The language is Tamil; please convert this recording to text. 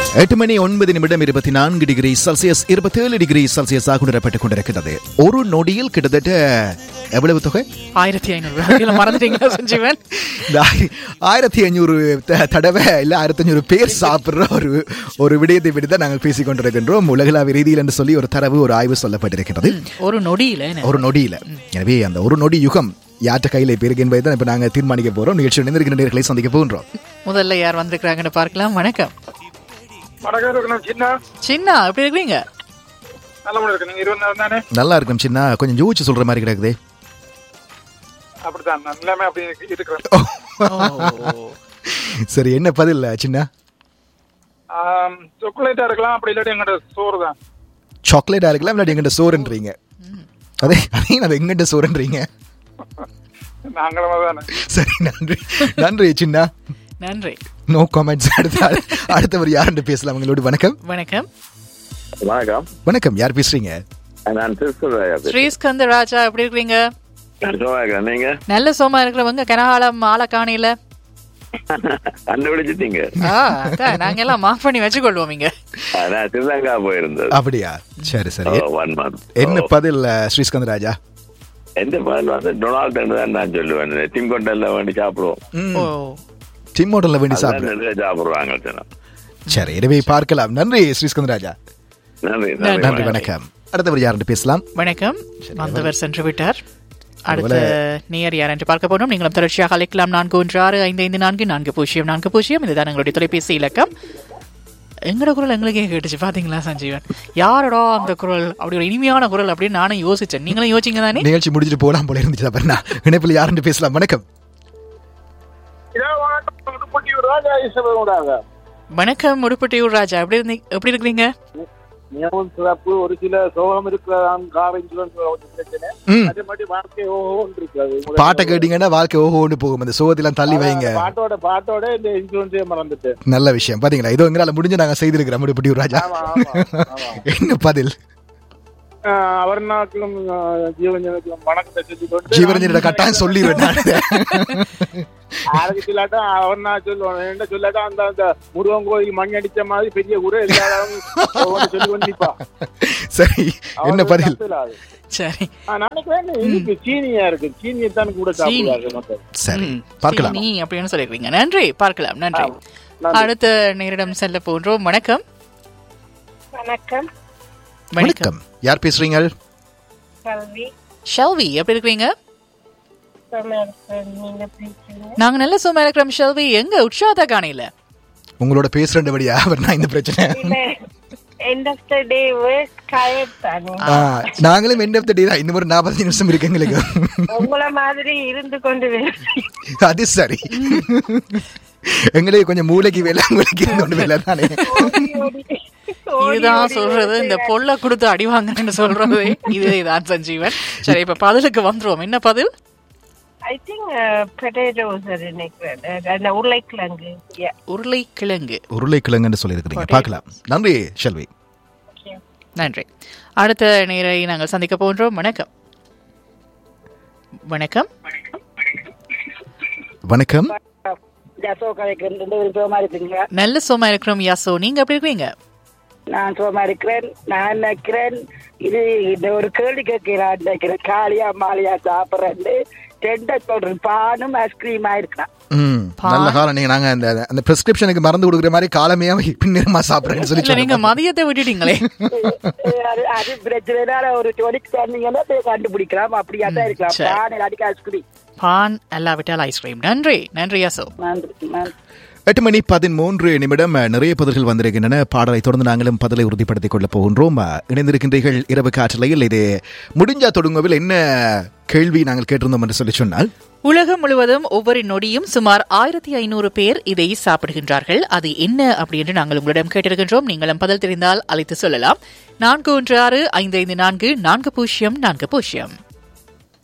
8 மணி 9 நிமிடம் 24 டிகிரி செல்சியஸ் 27 டிகிரி செல்சியஸாக உணரப்பட்டுக் கொண்டிருக்கிறது. ஒரு நொடியில் கிட்டத்தட்ட எவ்வளவு தொகை? 1500 மறந்துட்டீங்களா சஞ்சீவன்? 1500 தடவை இல்ல 1500 பேர் சாப்பிடுற ஒரு விடயத்தை பற்றி தான் நாங்கள் பேசிக் கொண்டிருக்கின்றோம். உலகளாவிய ரீதியில் என்று சொல்லி ஒரு தரவு, ஒரு ஆய்வு சொல்லப்பட்டிருக்கிறது. ஒரு நொடியில. எனவே அந்த ஒரு நொடி யுகம் யாற்ற கையில பேருக்கு என்பதை தான் இப்ப நாங்க தீர்மானிக்க போறோம். நிகழ்ச்சி நினைந்திருக்கிற நேர்களை சந்திக்க போகின்றோம். முதல்ல யார் வந்திருக்கிறாங்கன்னு பார்க்கலாம். வணக்கம். சின்ன எப்படி இருக்கீங்க? நல்லா இருக்கும் சின்ன. கொஞ்சம் ஜூச்சு சொல்ற மாதிரி கிடக்குது. சரி, என்ன பதில் சின்ன? சாக்லேட்டா இருக்கலாம், அப்படி இல்லாட்டி எங்கிட்ட சோறு தான். சாக்லேட்டா இருக்கலாம், இல்லாட்டி எங்கிட்ட சோறுன்றீங்க. அதே அது எங்கிட்ட சோறுன்றீங்க. சரி, நன்றி சின்ன. நன்றி. No comments. அடுத்தவர் யாருன்னு பேசலாம் உங்களோட. வணக்கம். வணக்கம். வணக்கம். வணக்கம், யார் பேசுறீங்க? நான் ஸ்ரீஸ்கந்த ராஜா. எப்படி இருக்கீங்க? நீங்க? நல்ல சோமா இருக்கிறவங்க கனகாலம் ஆள காணியில கண்டுபிடிச்சிட்டீங்க. நாங்க எல்லாம் மாஃப் பண்ணி வச்சுக்கொள்வோம். இங்க ஸ்ரீலங்கா போயிருந்தது. அப்படியா? சரி சரி. என்ன பதில் ஸ்ரீஸ்கந்த ராஜா? எந்த பதில் வந்து டொனால்டு தான் நான் சொல்லுவேன். டீம் ஹோட்டல்ல வேண்டி சாப்பிடுவோம். டீம் ஹோட்டல்ல வேண்டி சாப்பிடுவாங்க. சரி, எனவே பார்க்கலாம். நன்றி ஸ்ரீஸ்கந்த ராஜா. நன்றி. வணக்கம். அடுத்தவர் யாருன்னு பேசலாம். வணக்கம். வந்தவர் சென்று விட்டார். அடுத்த நேயர் யார் என்று பார்க்க போனோம். நீங்களும் தொடர்ச்சியாக அழைக்கலாம். 4165544040. இதுதான் எங்களுடைய தொலைபேசி இலக்கம். எங்களோட குரல் எங்களுக்கே கேட்டுச்சு பாத்தீங்களா சஞ்சீவன்? யாரோட அந்த குரல், அப்படி ஒரு இனிமையான குரல் அப்படின்னு நானும் யோசிச்சேன். நீங்களும் யோசிங்க தானே? நிகழ்ச்சி முடிச்சுட்டு போலாம் போல இருந்துச்சு. இணைப்பில் யாருன்னு பேசலாம். வணக்கம். வணக்கம் உடுப்பட்டியூர் ராஜா. எப்படி இருக்கீங்க? சிறப்பு. ஒரு சில சோகம் பாட்டை கேட்டீங்கன்னா வாழ்க்கை ஓஹோன்னு போகும். அந்த சோகத்தெல்லாம் தள்ளி வைங்க. பாட்டோட இந்த இன்சூரன்ஸே மறந்துட்டு. நல்ல விஷயம். பாத்தீங்களா, இதோ எங்களால முடிஞ்சு நாங்க செய்திருக்கிறோம். உடுப்பட்டியூர் ராஜா, என்ன பதில்? அவர்நாளும் ஜீவரஞ்சனுக்கும் வணக்கத்தை சொல்லிக்கொண்டு ஜீவரஞ்சனோட கட்டாயம் சொல்லிடுவேன். அவர்னா சொல்லுவான் சொல்லாட்டா அந்த முருகன் கோயில் மணி அடிச்ச மாதிரி பெரிய கூட எல்லாரும் சொல்லி கொண்டிப்பா. சரி, என்ன பதில்? சரி, நினைக்கிறேன் சீனியா இருக்கு. சீனியத்தான் கூட சாப்பிடுவாங்க. சரி, பார்க்கலாம் அப்படின்னு சொல்லிருக்கீங்க. நன்றி, பார்க்கலாம். நன்றி. அடுத்த நேரிடம் செல்ல போன்றோம். வணக்கம். வணக்கம். வணக்கம், யார் பேசுறீங்க? ஷெல்வி. எப்படி இருக்கீங்க? நாங்க நல்ல சும்மா இருக்கிறோம். ஷெல்வி, எங்க உற்சாகத்தை காணையில உங்களோட பேசுறபடியா? இந்த பிரச்சனை நாங்களும் எண்ட் ஆஃப் தி டே தான். இன்னும் ஒரு 45 நிமிஷம் இருக்கு எங்களுக்கு. உங்கள மாதிரி இருந்து கொண்டு அது சரி. எங்களுக்கு கொஞ்சம் மூளைக்கு வேலை, உங்களுக்கு இருந்தோண்டு வேலை தானே. இதுதான் சொல்றது, இந்த பொல்ல கொடுத்து அடிவாங்கன்னு சொல்றது இதுதான் சஞ்சீவன். சரி, இப்ப பதிலுக்கு வந்துருவோம். என்ன பதில்? I think potatoes are உருளைக்கிழங்கு. உருளைக்கிழங்குன்னு சொல்லியிருக்கிறீங்க. பார்க்கலாம். நன்றி ஷெல்வி. நன்றி. அடுத்த நேரை நாங்கள் சந்திக்க போன்றோம். வணக்கம். வணக்கம். வணக்கம். நல்ல சோமா இருக்கிறோம் யாசோ. நீங்க எப்படி இருக்கீங்க? நான் சோமா இருக்கிறேன். நான் நினைக்கிறேன் இது இந்த ஒரு கேள்வி கேட்கிறேன். நினைக்கிறேன் காளியா மாலியா சாப்பிட்றேன் சொல்றேன். பானும் ஐஸ்கிரீம் ஆயிருக்கலாம். நல்ல காலம். நாங்க அந்த பிரிஸ்கிரிப்ஷனுக்கு மறந்து கொடுக்குற மாதிரி காலமே பின்னமா சாப்பிடுறேன்னு சொல்லி நீங்க மதியத்தை விட்டுட்டீங்களே. அது பிரச்சனை. ஒரு டொனிக் தண்ணீங்கன்னா கண்டுபிடிக்கலாம். அப்படியா தான் இருக்கலாம். பான் இல்லாட்டி ஐஸ்கிரீம். பான் எல்லாவிட்டால் ஐஸ்கிரீம். நன்றி. நன்றி யாசோ. நன்றி. 8 மணி 13 நிமிடம். நிறைய பதில்கள் வந்திருக்கின்றன. பாடலை தொடர்ந்து நாங்களும் பதிலை உறுதிப்படுத்திக் கொள்ள போகின்றோம். இணைந்திருக்கின்றீர்கள் இரவு காற்றலையில். இது முடிஞ்சா தொடங்குவில் என்ன கேள்வி நாங்கள் கேட்டிருந்தோம் என்று சொல்லி சொன்னால், உலகம் முழுவதும் ஒவ்வொரு நொடியும் சுமார் 1500 பேர் இதை சாப்பிடுகின்றார்கள். அது என்ன அப்படி என்று நாங்கள் உங்களிடம் கேட்டிருக்கின்றோம். நீங்களும் பதில் தெரிந்தால் அழைத்து சொல்லலாம். 4165544040.